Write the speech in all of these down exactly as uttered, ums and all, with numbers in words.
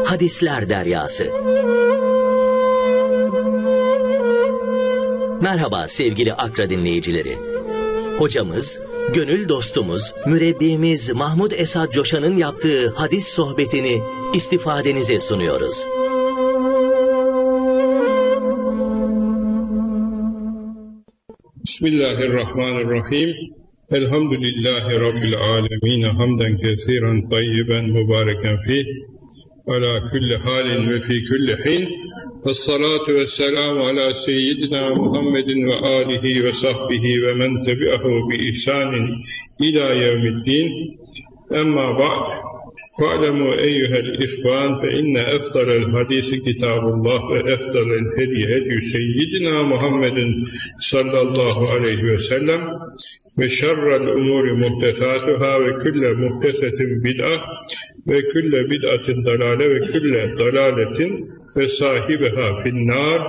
Hadisler Deryası. Merhaba sevgili Akra dinleyicileri. Hocamız, gönül dostumuz, mürebbimiz Mahmud Esad Coşan'ın yaptığı hadis sohbetini istifadenize sunuyoruz. Bismillahirrahmanirrahim. Elhamdülillahi Rabbil alemin. Hamden kesiren tayyiben mübareken fih. Ala kulli halin ve fi kulli hin. Vessalatu vesselamu ala seyyidina Muhammedin ve alihi ve sahbihi ve men tebi'ahu bi ihsanin ila yevmiddin. Emma ba'd. Fa'lemu eyyuhel ihvan fe inne eftalel hadisi kitabullah ve eftalel hediye hedyu seyyidina Muhammedin sallallahu aleyhi ve sellem ve şerrel umuri muhtesatuhâ ve külle muhtesetin bid'ah ve külle bid'atin dalale ve külle dalaletin ve sahibiha finnâr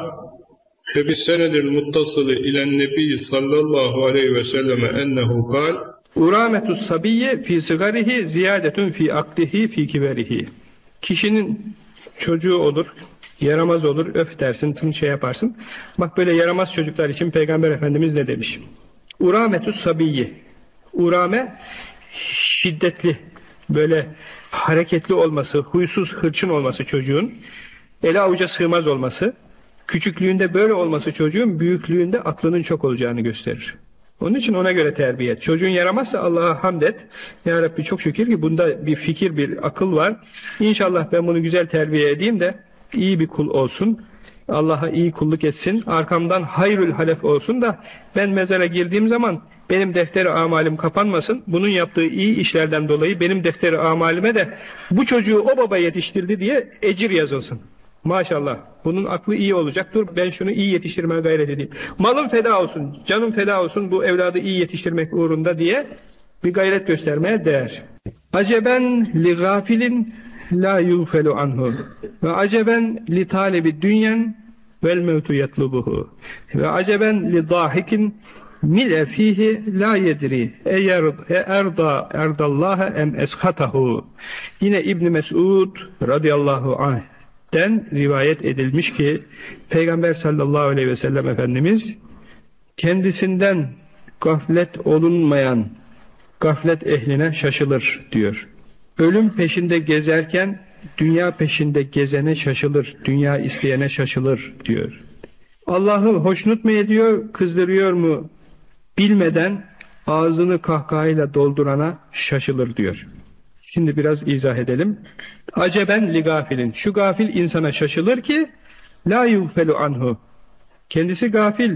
ve bis senedil muttasılı ilen nebi sallallahu aleyhi ve selleme ennehu kal Urametus sabiyye fi sigarihi ziyadetun fi akdihi fi kiberihi. Kişinin çocuğu olur, yaramaz olur, öf dersin, tüm şey yaparsın. Bak böyle yaramaz çocuklar için Peygamber Efendimiz ne demiş? Urametus sabiyye. Urame şiddetli, böyle hareketli olması, huysuz, hırçın olması çocuğun, ele avuca sığmaz olması, küçüklüğünde böyle olması çocuğun büyüklüğünde aklının çok olacağını gösterir. Onun için ona göre terbiye et. Çocuğun yaramazsa Allah'a hamd et. Ya Rabbi çok şükür ki bunda bir fikir, bir akıl var. İnşallah ben bunu güzel terbiye edeyim de iyi bir kul olsun. Allah'a iyi kulluk etsin. Arkamdan hayrül halef olsun da ben mezara girdiğim zaman benim defteri amalim kapanmasın. Bunun yaptığı iyi işlerden dolayı benim defteri amalime de bu çocuğu o baba yetiştirdi diye ecir yazılsın. Maşallah. Bunun aklı iyi olacak. Dur ben şunu iyi yetiştirmeye gayret edeyim. Malım feda olsun, canım feda olsun bu evladı iyi yetiştirmek uğrunda diye bir gayret göstermeye değer. Aceben li gafilin la yufelu anhu ve aceben li talebi dünyen vel mevtu yetlubuhu ve aceben li dahikin mil'e fihi la yedri e erda erdallaha em eshatahu. Yine İbn Mesud radıyallahu anh den rivayet edilmiş ki Peygamber sallallahu aleyhi ve sellem Efendimiz kendisinden gaflet olunmayan gaflet ehline şaşılır diyor. Ölüm peşinde gezerken dünya peşinde gezene şaşılır, dünya isteyene şaşılır diyor. Allah'ı hoşnut mu ediyor, kızdırıyor mu bilmeden ağzını kahkahayla doldurana şaşılır diyor. Şimdi biraz izah edelim. Aceben li gafilin. Şu gafil insana şaşılır ki la yufelu anhu. Kendisi gafil.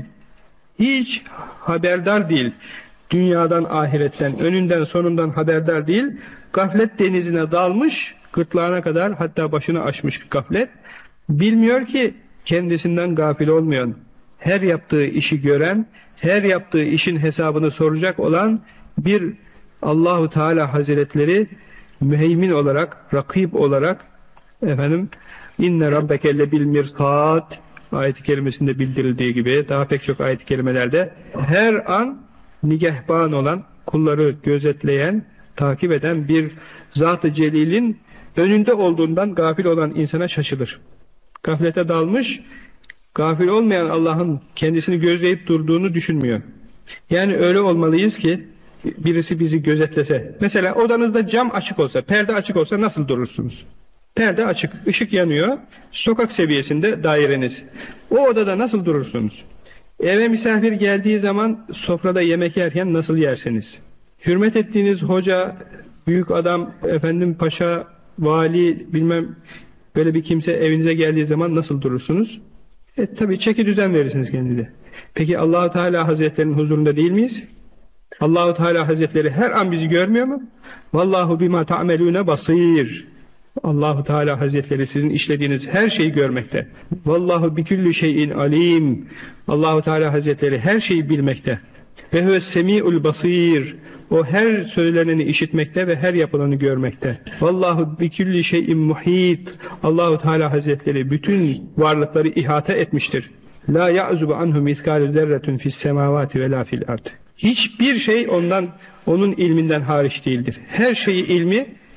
Hiç haberdar değil. Dünyadan, ahiretten, önünden, sonundan haberdar değil. Gaflet denizine dalmış, gırtlağına kadar hatta başını aşmış gaflet. Bilmiyor ki kendisinden gafil olmayan, her yaptığı işi gören, her yaptığı işin hesabını soracak olan bir Allahu Teala Hazretleri müheymin olarak, rakip olarak efendim inne rabbeke lebil mirsad ayet-i kerimesinde bildirildiği gibi daha pek çok ayet-i kerimelerde her an nigehban olan, kulları gözetleyen, takip eden bir Zat-ı Celil'in önünde olduğundan gafil olan insana şaşılır. Gaflete dalmış, gafil olmayan Allah'ın kendisini gözleyip durduğunu düşünmüyor. Yani öyle olmalıyız ki birisi bizi gözetlese. Mesela odanızda cam açık olsa, perde açık olsa nasıl durursunuz? Perde açık, ışık yanıyor, sokak seviyesinde daireniz. O odada nasıl durursunuz? Eve misafir geldiği zaman sofrada yemek yerken nasıl yersiniz? Hürmet ettiğiniz hoca, büyük adam, efendim paşa, vali, bilmem böyle bir kimse evinize geldiği zaman nasıl durursunuz? E tabi çeki düzen verirsiniz kendinize. Peki Allah-u Teala Hazretleri'nin huzurunda değil miyiz? Allah-u Teala Hazretleri her an bizi görmüyor mu? Vallahu bima ta'melune basir. Allah-u Teala Hazretleri sizin işlediğiniz her şeyi görmekte. Vallahu bikulli şeyin alim. Allah-u Teala Hazretleri her şeyi bilmekte. Ve huve semi'ul basir. O her söyleneni işitmekte ve her yapılanı görmekte. Vallahu bikulli şeyin muhit. Allah-u Teala Hazretleri bütün varlıkları ihata etmiştir. La ya'zubu anhu miskalu zerretun fis semavati ve la fil ard. Hiçbir şey ondan, onun ilminden hariç değildir. Her şeyi ilmi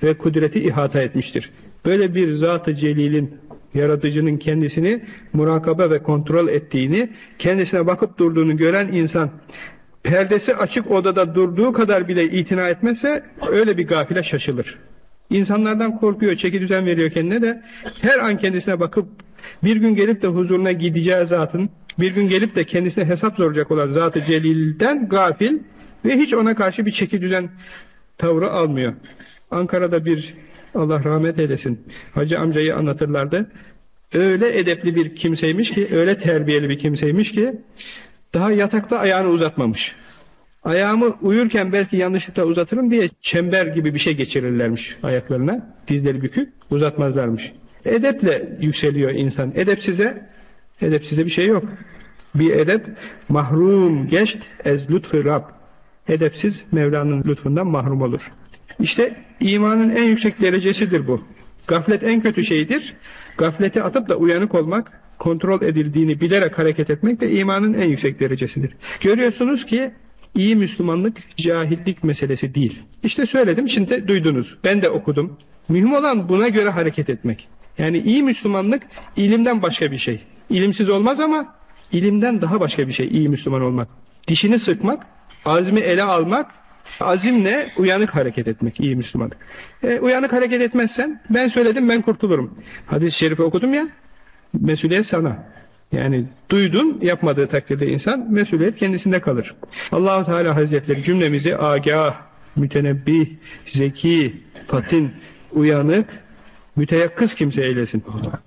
ve kudreti ihata etmiştir. Böyle bir Zat-ı Celil'in, yaratıcının kendisini murakabe ve kontrol ettiğini, kendisine bakıp durduğunu gören insan, perdesi açık odada durduğu kadar bile itina etmezse öyle bir gafile şaşılır. İnsanlardan korkuyor, çeki düzen veriyor kendine de her an kendisine bakıp bir gün gelip de huzuruna gideceği zatın, bir gün gelip de kendisine hesap soracak olan Zat-ı Celil'den gafil ve hiç ona karşı bir çeki düzen tavrı almıyor. Ankara'da bir, Allah rahmet eylesin, hacı amcayı anlatırlardı. Öyle edepli bir kimseymiş ki, öyle terbiyeli bir kimseymiş ki daha yatakta ayağını uzatmamış. Ayağımı uyurken belki yanlışlıkla uzatırım diye çember gibi bir şey geçirirlermiş ayaklarına. Dizleri bükük, uzatmazlarmış. Edeple yükseliyor insan. Edepsize, edepsize bir şey yok. Bir edep mahrum geçt ez lütfü Rab. Edepsiz Mevla'nın lütfundan mahrum olur. İşte imanın en yüksek derecesidir bu. Gaflet en kötü şeydir. Gafleti atıp da uyanık olmak, kontrol edildiğini bilerek hareket etmek de imanın en yüksek derecesidir. Görüyorsunuz ki iyi Müslümanlık cahillik meselesi değil. İşte söyledim, şimdi de duydunuz. Ben de okudum. Mühim olan buna göre hareket etmek. Yani iyi Müslümanlık ilimden başka bir şey. İlimsiz olmaz ama ilimden daha başka bir şey iyi Müslüman olmak. Dişini sıkmak, azmi ele almak, azimle uyanık hareket etmek iyi Müslümanlık. E, uyanık hareket etmezsen ben söyledim ben kurtulurum. Hadis-i şerifi okudum ya, mesuliyet sana. Yani duydun, yapmadığı takdirde insan mesuliyet kendisinde kalır. Allah-u Teala Hazretleri cümlemizi agah, mütenebbih, zeki, fatin, uyanık, müteyakkız kimse eylesin.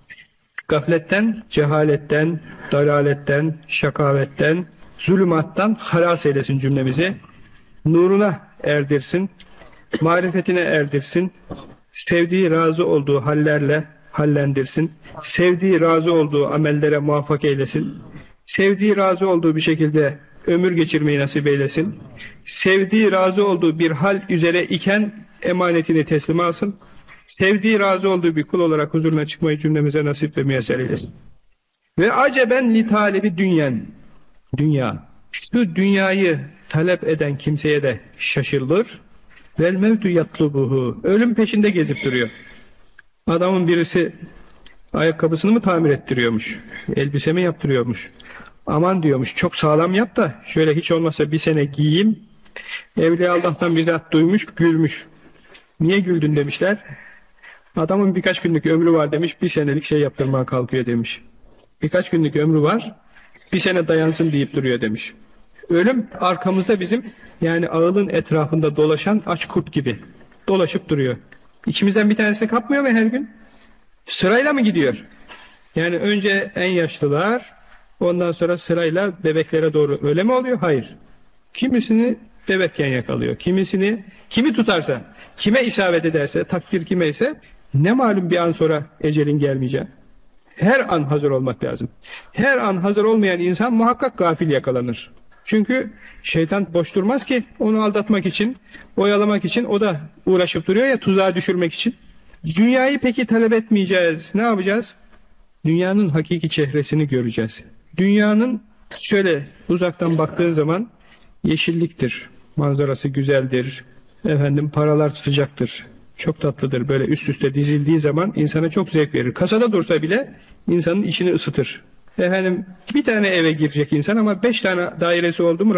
Gafletten, cehaletten, dalaletten, şakavetten, zulümattan halas eylesin cümlemizi. Nuruna erdirsin, marifetine erdirsin, sevdiği, razı olduğu hallerle hallendirsin, sevdiği, razı olduğu amellere muvaffak eylesin, sevdiği, razı olduğu bir şekilde ömür geçirmeyi nasip eylesin, sevdiği, razı olduğu bir hal üzere iken emanetini teslim alsın, sevdiği, razı olduğu bir kul olarak huzuruna çıkmayı cümlemize nasip ve müyesser eylesin. Ve aceben li talibi dünyen, dünya, şu dünyayı talep eden kimseye de şaşırılır. Vel mevtu yatlubuhu, ölüm peşinde gezip duruyor. Adamın birisi ayakkabısını mı tamir ettiriyormuş, elbise mi yaptırıyormuş, aman diyormuş çok sağlam yap da şöyle hiç olmazsa bir sene giyeyim. Evliya Allah'tan bizzat duymuş, gülmüş. Niye güldün demişler. Adamın birkaç günlük ömrü var demiş, bir senelik şey yaptırmaya kalkıyor demiş. Birkaç günlük ömrü var, bir sene dayansın deyip duruyor demiş. Ölüm arkamızda bizim, yani ağılın etrafında dolaşan aç kurt gibi dolaşıp duruyor. İçimizden bir tanesi kapmıyor mu her gün? Sırayla mı gidiyor? Yani önce en yaşlılar, ondan sonra sırayla bebeklere doğru, öyle mi oluyor? Hayır. Kimisini bebekken yakalıyor, kimisini, kimi tutarsa, kime isabet ederse, takdir kime ise, ne malum bir an sonra ecelin gelmeyeceği. Her an hazır olmak lazım. Her an hazır olmayan insan muhakkak gafil yakalanır. Çünkü şeytan boş durmaz ki onu aldatmak için, oyalamak için, o da uğraşıp duruyor ya tuzağa düşürmek için. Dünyayı peki talep etmeyeceğiz. Ne yapacağız? Dünyanın hakiki çehresini göreceğiz. Dünyanın şöyle uzaktan baktığın zaman yeşilliktir, manzarası güzeldir, efendim paralar sıcaktır, çok tatlıdır. Böyle üst üste dizildiği zaman insana çok zevk verir. Kasada dursa bile insanın içini ısıtır. Efendim bir tane eve girecek insan ama beş tane dairesi oldu mu